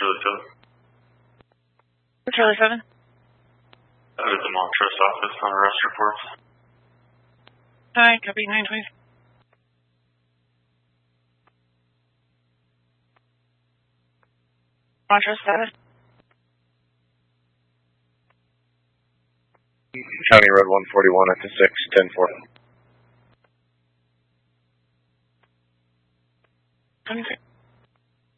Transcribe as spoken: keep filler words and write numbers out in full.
Charlie seven. Charlie seven. That is the Montrose office on arrest reports. Hi, copy nine twenty. Montrose seven. County Road one forty-one at the six, ten four. twenty-six.